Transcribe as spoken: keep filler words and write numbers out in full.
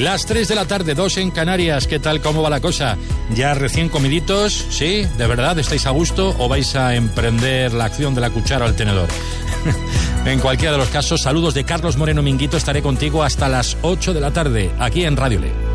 Las tres de la tarde, dos en Canarias. ¿Qué tal? ¿Cómo va la cosa? ¿Ya recién comiditos? ¿Sí? ¿De verdad estáis a gusto o vais a emprender la acción de la cuchara o el tenedor? En cualquiera de los casos, saludos de Carlos Moreno Minguito. Estaré contigo hasta las ocho de la tarde, aquí en Radio Le.